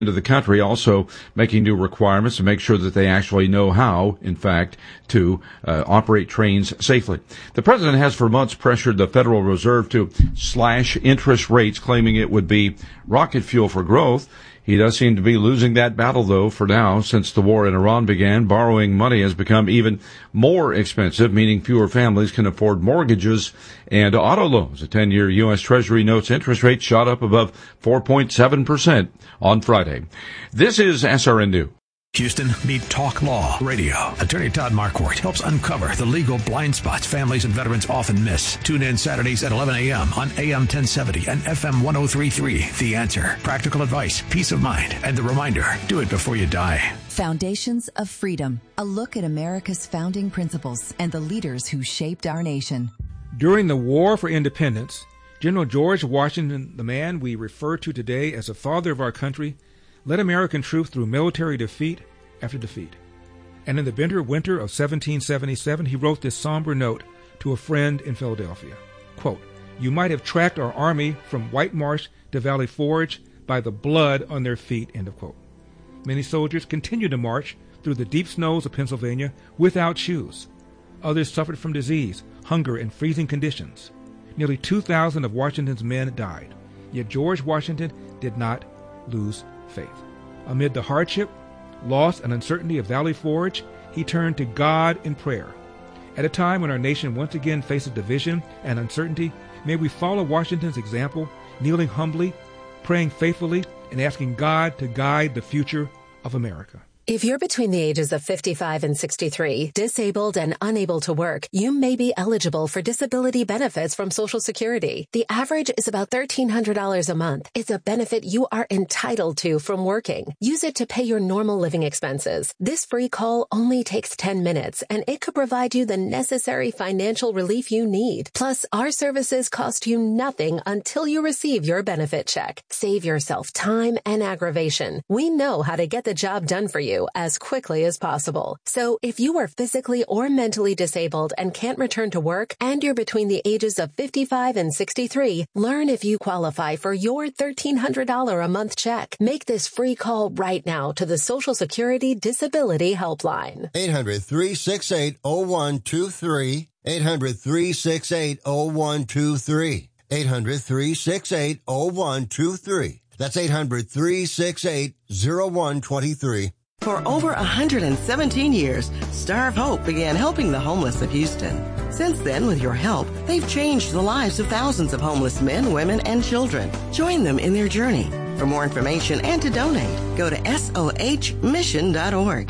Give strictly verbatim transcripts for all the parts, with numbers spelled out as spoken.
into the country, also making new requirements to make sure that they actually know how, in fact, to uh, operate trains safely. The president has for months pressured the Federal Reserve to slash interest rates, claiming it would be rocket fuel for growth. He does seem to be losing that battle, though, for now. Since the war in Iran began, borrowing money has become even more expensive, meaning fewer families can afford mortgages and auto loans. A ten-year U S Treasury notes interest rate shot up above four point seven percent on Friday. This is S R N News. Houston, meet Talk Law Radio. Attorney Todd Marquardt helps uncover the legal blind spots families and veterans often miss. Tune in Saturdays at eleven a.m. on A M ten seventy and F M ten thirty-three. The Answer. Practical advice, peace of mind, and the reminder, do it before you die. Foundations of Freedom. A look at America's founding principles and the leaders who shaped our nation. During the War for Independence, General George Washington, the man we refer to today as the father of our country, led American troops through military defeat after defeat. And in the bitter winter of seventeen seventy-seven, he wrote this somber note to a friend in Philadelphia. Quote, "You might have tracked our army from White Marsh to Valley Forge by the blood on their feet," end of quote. Many soldiers continued to march through the deep snows of Pennsylvania without shoes. Others suffered from disease, hunger, and freezing conditions. Nearly two thousand of Washington's men died. Yet George Washington did not lose faith. Amid the hardship, loss, and uncertainty of Valley Forge, he turned to God in prayer. At a time when our nation once again faces division and uncertainty, may we follow Washington's example, kneeling humbly, praying faithfully, and asking God to guide the future of America. If you're between the ages of fifty-five and sixty-three, disabled and unable to work, you may be eligible for disability benefits from Social Security. The average is about thirteen hundred dollars a month. It's a benefit you are entitled to from working. Use it to pay your normal living expenses. This free call only takes ten minutes, and it could provide you the necessary financial relief you need. Plus, our services cost you nothing until you receive your benefit check. Save yourself time and aggravation. We know how to get the job done for you as quickly as possible. So if you are physically or mentally disabled and can't return to work, and you're between the ages of fifty-five and sixty-three, learn if you qualify for your thirteen hundred dollars a month check. Make this free call right now to the Social Security Disability Helpline. eight hundred, three six eight, zero one two three. eight hundred, three six eight, zero one two three. eight hundred, three six eight, zero one two three. That's eight hundred, three six eight, zero one two three. For over one hundred seventeen years, Star of Hope began helping the homeless of Houston. Since then, with your help, they've changed the lives of thousands of homeless men, women, and children. Join them in their journey. For more information and to donate, go to S O H mission dot org.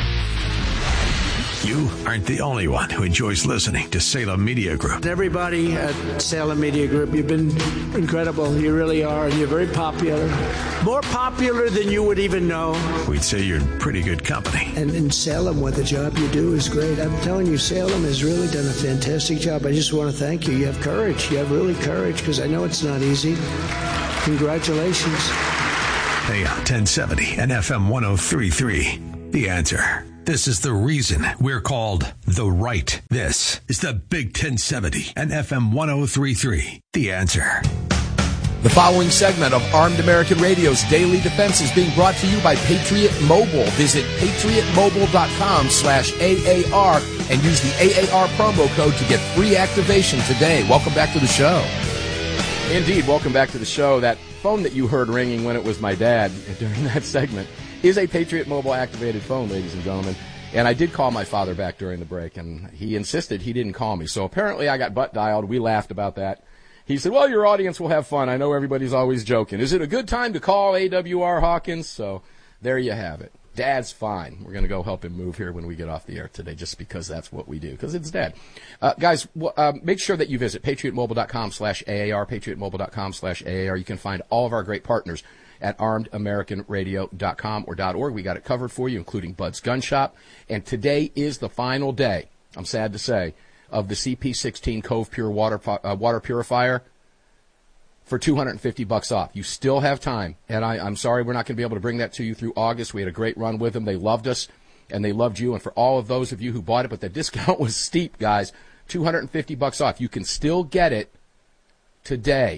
You aren't the only one who enjoys listening to Salem Media Group. Everybody at Salem Media Group, you've been incredible. You really are. You're very popular. More popular than you would even know. We'd say you're in pretty good company. And in Salem, what the job you do is great. I'm telling you, Salem has really done a fantastic job. I just want to thank you. You have courage. You have really courage, because I know it's not easy. Congratulations. A M ten seventy and F M ten thirty-three. The Answer. This is the reason we're called The Right. This is the Big ten seventy and F M ten thirty-three. The Answer. The following segment of Armed American Radio's Daily Defense is being brought to you by Patriot Mobile. Visit patriot mobile dot com slash A A R and use the A A R promo code to get free activation today. Welcome back to the show. Indeed, welcome back to the show. That phone that you heard ringing when it was my dad during that segment is a Patriot Mobile activated phone, ladies and gentlemen. And I did call my father back during the break, and he insisted he didn't call me. So apparently I got butt dialed. We laughed about that. He said, well, your audience will have fun. I know everybody's always joking. Is it a good time to call A W R Hawkins? So there you have it. Dad's fine. We're going to go help him move here when we get off the air today, just because that's what we do, because it's Dad. Uh, guys, w- uh, make sure that you visit patriot mobile dot com slash A A R, patriot mobile dot com slash A A R. You can find all of our great partners at armed american radio dot com or .org. We got it covered for you, including Bud's Gun Shop. And today is the final day, I'm sad to say, of the C P sixteen Cove Pure water uh, water purifier for two hundred fifty bucks off. You still have time. And I, I'm sorry we're not going to be able to bring that to you through August. We had a great run with them. They loved us, and they loved you. And for all of those of you who bought it, but the discount was steep, guys, two hundred fifty bucks off. You can still get it today.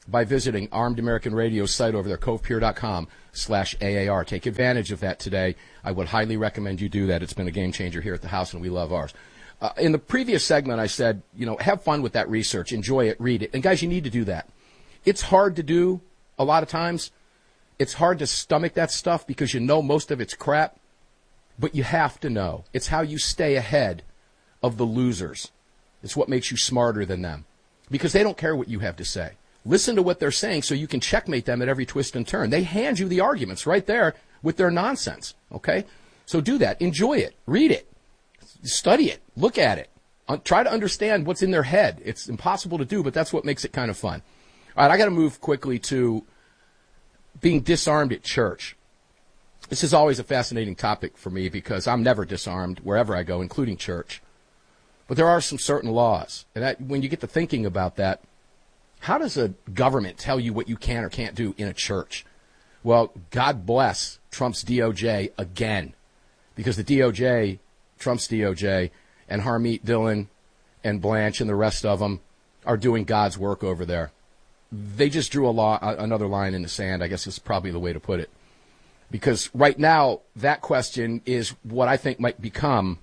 by visiting Armed American Radio's site over there, covepeer.com slash AAR. Take advantage of that today. I would highly recommend you do that. It's been a game changer here at the house, and we love ours. Uh, in the previous segment, I said, you know, have fun with that research. Enjoy it. Read it. And, guys, you need to do that. It's hard to do a lot of times. It's hard to stomach that stuff because you know most of it's crap. But you have to know. It's how you stay ahead of the losers. It's what makes you smarter than them. Because they don't care what you have to say. Listen to what they're saying so you can checkmate them at every twist and turn. They hand you the arguments right there with their nonsense. Okay? So do that. Enjoy it. Read it. Study it. Look at it. Uh, try to understand what's in their head. It's impossible to do, but that's what makes it kind of fun. All right, I got to move quickly to being disarmed at church. This is always a fascinating topic for me because I'm never disarmed wherever I go, including church. But there are some certain laws. And that, when you get to thinking about that, how does a government tell you what you can or can't do in a church? Well, God bless Trump's D O J again. Because the D O J, Trump's D O J, and Harmeet Dillon and Blanche and the rest of them are doing God's work over there. They just drew a law, another line in the sand, I guess is probably the way to put it. Because right now, that question is what I think might become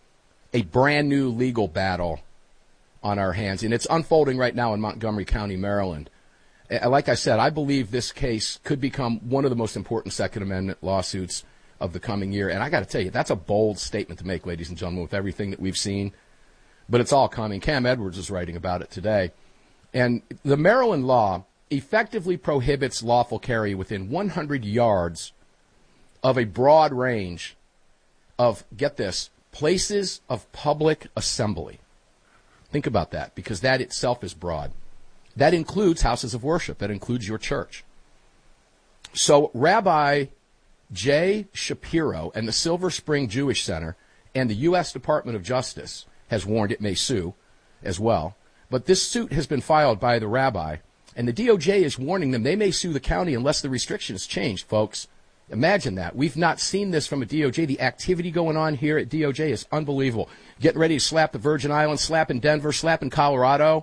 a brand new legal battle on our hands. And it's unfolding right now in Montgomery County, Maryland. Like I said, I believe this case could become one of the most important Second Amendment lawsuits of the coming year. And I got to tell you, that's a bold statement to make, ladies and gentlemen, with everything that we've seen. But it's all coming. Cam Edwards is writing about it today. And the Maryland law effectively prohibits lawful carry within one hundred yards of a broad range of, get this, places of public assembly. Think about that, because that itself is broad. That includes houses of worship. That includes your church. So Rabbi Jay Shapiro and the Silver Spring Jewish Center and the U S Department of Justice has warned it may sue as well. But this suit has been filed by the rabbi, and the D O J is warning them they may sue the county unless the restrictions change, folks. Imagine that. We've not seen this from a D O J. The activity going on here at D O J is unbelievable. Getting ready to slap the Virgin Islands, slap in Denver, slap in Colorado.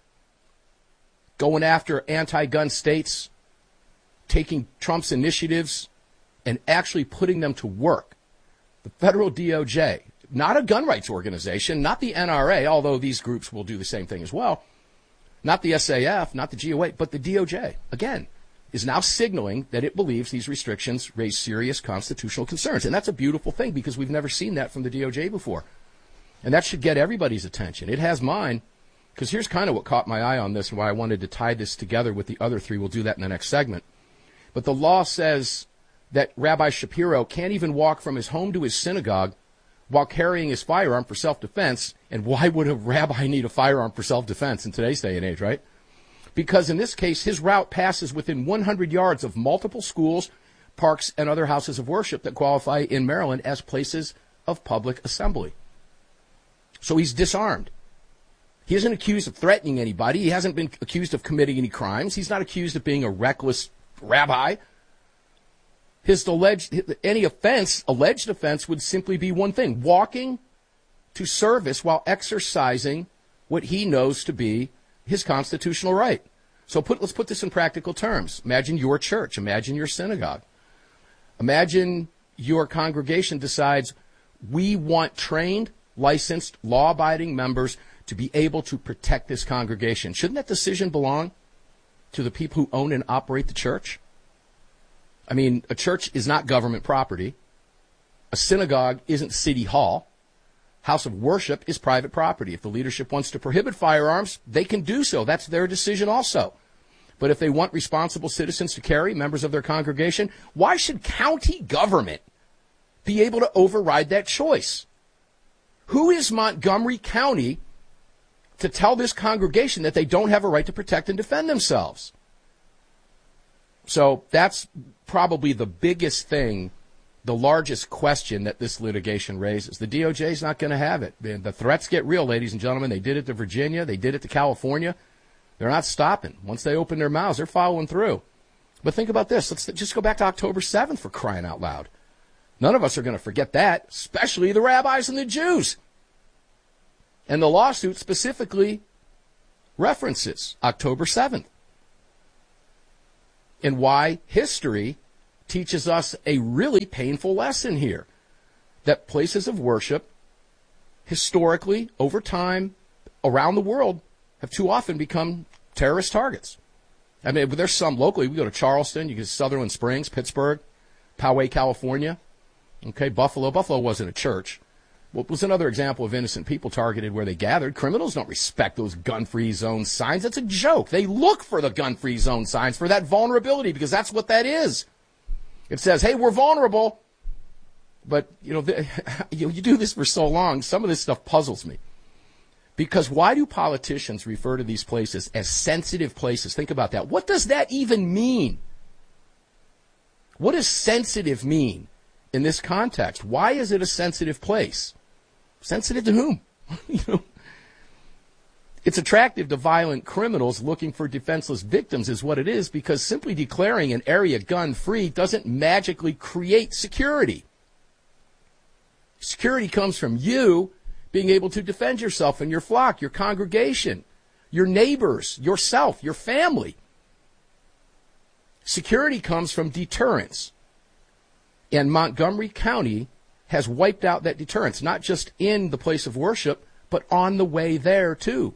Going after anti-gun states. Taking Trump's initiatives and actually putting them to work. The federal D O J, not a gun rights organization, not the N R A, although these groups will do the same thing as well. Not the S A F, not the G O A, but the D O J. Again, is now signaling that it believes these restrictions raise serious constitutional concerns. And that's a beautiful thing because we've never seen that from the D O J before. And that should get everybody's attention. It has mine, because here's kind of what caught my eye on this and why I wanted to tie this together with the other three. We'll do that in the next segment. But the law says that Rabbi Shapiro can't even walk from his home to his synagogue while carrying his firearm for self-defense. And why would a rabbi need a firearm for self-defense in today's day and age, right? Because in this case, his route passes within one hundred yards of multiple schools, parks, and other houses of worship that qualify in Maryland as places of public assembly. So he's disarmed. He isn't accused of threatening anybody. He hasn't been accused of committing any crimes. He's not accused of being a reckless rabbi. His alleged, any offense, alleged offense, would simply be one thing: walking to service while exercising what he knows to be his constitutional right. So put, let's put this in practical terms. Imagine your church. Imagine your synagogue. Imagine your congregation decides we want trained, licensed, law-abiding members to be able to protect this congregation. Shouldn't that decision belong to the people who own and operate the church? I mean, a church is not government property. A synagogue isn't city hall. House of worship is private property. If the leadership wants to prohibit firearms, they can do so. That's their decision also. But if they want responsible citizens to carry, members of their congregation, why should county government be able to override that choice? Who is Montgomery County to tell this congregation that they don't have a right to protect and defend themselves? So that's probably the biggest thing, the largest question that this litigation raises. The D O J is not going to have it. The threats get real, ladies and gentlemen. They did it to Virginia. They did it to California. They're not stopping. Once they open their mouths, they're following through. But think about this. Let's just go back to October seventh, for crying out loud. None of us are going to forget that, especially the rabbis and the Jews. And the lawsuit specifically references October seventh. and why history teaches us a really painful lesson here, that places of worship, historically, over time, around the world, have too often become terrorist targets. I mean, there's some locally. We go to Charleston, you go to Sutherland Springs, Pittsburgh, Poway, California, okay, Buffalo. Buffalo wasn't a church. Well, it was another example of innocent people targeted where they gathered. Criminals don't respect those gun-free zone signs. That's a joke. They look for the gun-free zone signs for that vulnerability, because that's what that is. It says, hey, we're vulnerable. But, you know, the, you, you do this for so long, some of this stuff puzzles me. Because why do politicians refer to these places as sensitive places? Think about that. What does that even mean? What does sensitive mean in this context? Why is it a sensitive place? Sensitive to whom? You know, it's attractive to violent criminals looking for defenseless victims is what it is, because simply declaring an area gun-free doesn't magically create security. Security comes from you being able to defend yourself and your flock, your congregation, your neighbors, yourself, your family. Security comes from deterrence. And Montgomery County has wiped out that deterrence, not just in the place of worship, but on the way there, too.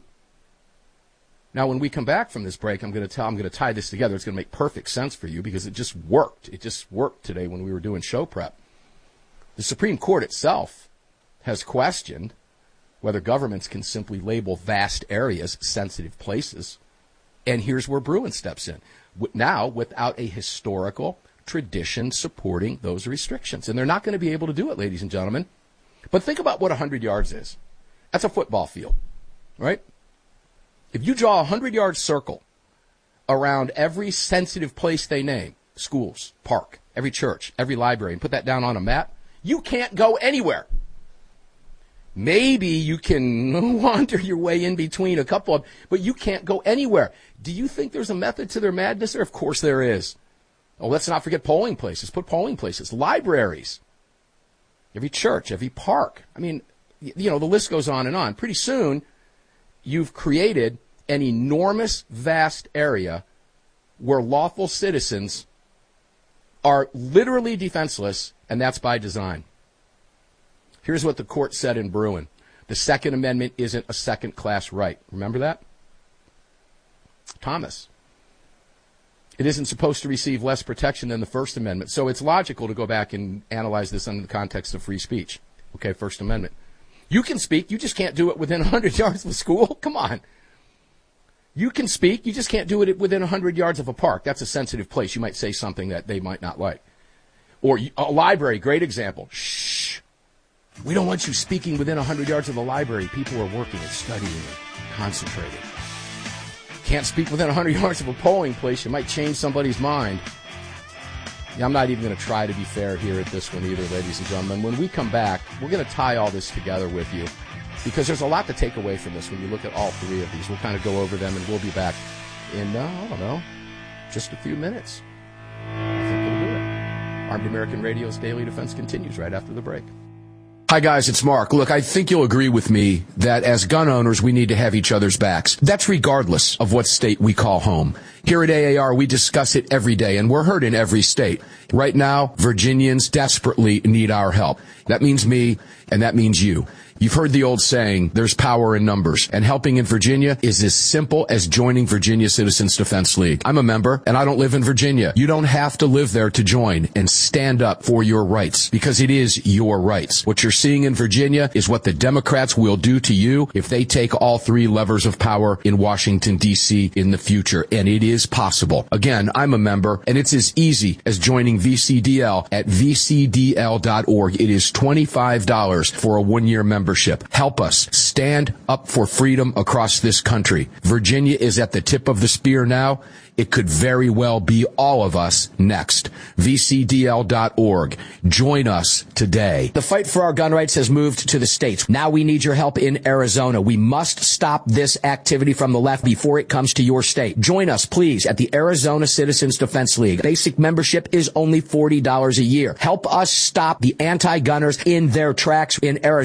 Now, when we come back from this break, I'm going to tell, I'm going to tie this together. It's going to make perfect sense for you, because it just worked. It just worked today when we were doing show prep. The Supreme Court itself has questioned whether governments can simply label vast areas sensitive places. And here's where Bruen steps in. Now, without a historical tradition supporting those restrictions. And they're not going to be able to do it, ladies and gentlemen. But think about what one hundred yards is. That's a football field, right? If you draw a one hundred-yard circle around every sensitive place they name, schools, park, every church, every library, and put that down on a map, you can't go anywhere. Maybe you can wander your way in between a couple of, but you can't go anywhere. Do you think there's a method to their madness there? Of course there is. Oh, let's not forget polling places. Put polling places, libraries, every church, every park. I mean, you know, the list goes on and on. Pretty soon, you've created an enormous, vast area where lawful citizens are literally defenseless, and that's by design. Here's what the court said in Bruen. The Second Amendment isn't a second-class right. Remember that? Thomas. It isn't supposed to receive less protection than the First Amendment. So it's logical to go back and analyze this under the context of free speech. Okay, First Amendment. You can speak. You just can't do it within one hundred yards of a school. Come on. You can speak. You just can't do it within one hundred yards of a park. That's a sensitive place. You might say something that they might not like. Or a library, great example. Shh. We don't want you speaking within one hundred yards of the library. People are working and studying and concentrating. Can't speak within one hundred yards of a polling place. You might change somebody's mind. Yeah, I'm not even going to try to be fair here at this one either, ladies and gentlemen. When we come back, we're going to tie all this together with you, because there's a lot to take away from this when you look at all three of these. We'll kind of go over them, and we'll be back in, uh, I don't know, just a few minutes. I think we'll do it. Armed American Radio's Daily Defense continues right after the break. Hi, guys, it's Mark. Look, I think you'll agree with me that as gun owners, we need to have each other's backs. That's regardless of what state we call home. Here at A A R, we discuss it every day, and we're heard in every state. Right now, Virginians desperately need our help. That means me, and that means you. You've heard the old saying, there's power in numbers, and helping in Virginia is as simple as joining Virginia Citizens Defense League. I'm a member, and I don't live in Virginia. You don't have to live there to join and stand up for your rights, because it is your rights. What you're seeing in Virginia is what the Democrats will do to you if they take all three levers of power in Washington, D C in the future, and it is possible. Again, I'm a member, and it's as easy as joining V C D L at v c d l dot org. It is twenty-five dollars for a one-year membership. Help us stand up for freedom across this country. Virginia is at the tip of the spear now. It could very well be all of us next. v c d l dot org. Join us today. The fight for our gun rights has moved to the states. Now we need your help in Arizona. We must stop this activity from the left before it comes to your state. Join us, please, at the Arizona Citizens Defense League. Basic membership is only forty dollars a year. Help us stop the anti-gunners in their tracks in Arizona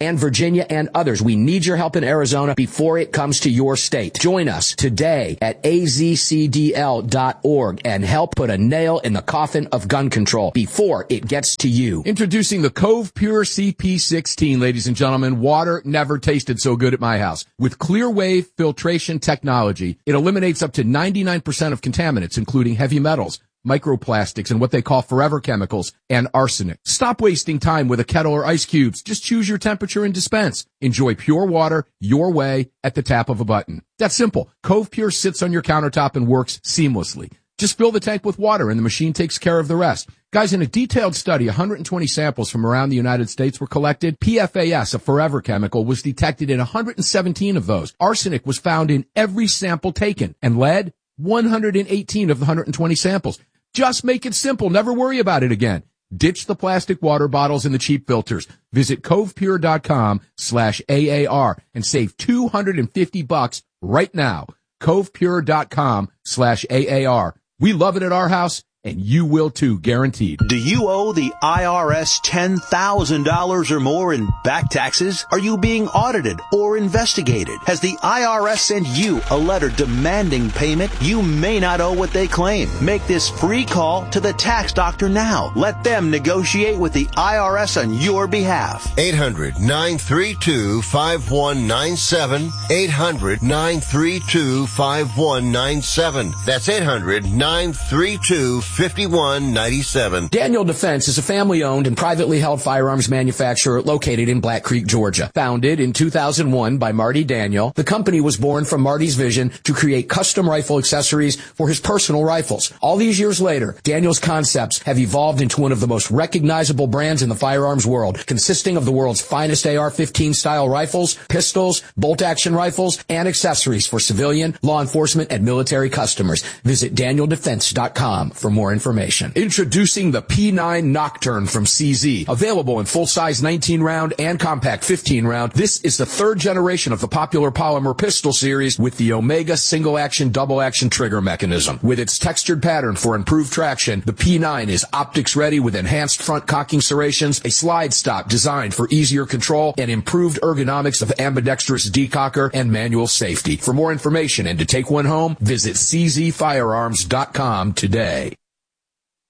and Virginia and others. We need your help in Arizona before it comes to your state. Join us today at A Z C D L dot org and help put a nail in the coffin of gun control before it gets to you. Introducing the Cove Pure C P sixteen, ladies and gentlemen. Water never tasted so good at my house. With clear wave filtration technology, it eliminates up to ninety-nine percent of contaminants, including heavy metals, microplastics, and what they call forever chemicals, and arsenic. Stop wasting time with a kettle or ice cubes. Just choose your temperature and dispense. Enjoy pure water your way at the tap of a button. That's simple. Cove Pure sits on your countertop and works seamlessly. Just fill the tank with water and the machine takes care of the rest. Guys, in a detailed study, one hundred twenty samples from around the United States were collected. P F A S, a forever chemical, was detected in one hundred seventeen of those. Arsenic was found in every sample taken. And lead, one hundred eighteen of the one hundred twenty samples. Just make it simple. Never worry about it again. Ditch the plastic water bottles and the cheap filters. Visit covepure.com slash AAR and save two hundred fifty bucks right now. covepure.com slash AAR. We love it at our house, and you will too, guaranteed. Do you owe the I R S ten thousand dollars or more in back taxes? Are you being audited or investigated? Has the I R S sent you a letter demanding payment? You may not owe what they claim. Make this free call to the tax doctor now. Let them negotiate with the I R S on your behalf. eight hundred, nine three two, five one nine seven. eight hundred, nine three two, five one nine seven. That's eight hundred, nine three two, fifty-one ninety-seven. Daniel Defense is a family-owned and privately held firearms manufacturer located in Black Creek, Georgia. Founded in two thousand one by Marty Daniel, the company was born from Marty's vision to create custom rifle accessories for his personal rifles. All these years later, Daniel's concepts have evolved into one of the most recognizable brands in the firearms world, consisting of the world's finest A R fifteen style rifles, pistols, bolt-action rifles, and accessories for civilian, law enforcement, and military customers. Visit daniel defense dot com for more information. Introducing the P nine Nocturne from C Z. Available in full-size nineteen round and compact fifteen round. This is the third generation of the popular polymer pistol series with the Omega single-action, double-action trigger mechanism. With its textured pattern for improved traction, the P nine is optics-ready with enhanced front cocking serrations, a slide stop designed for easier control, and improved ergonomics of ambidextrous decocker and manual safety. For more information and to take one home, visit c z firearms dot com today.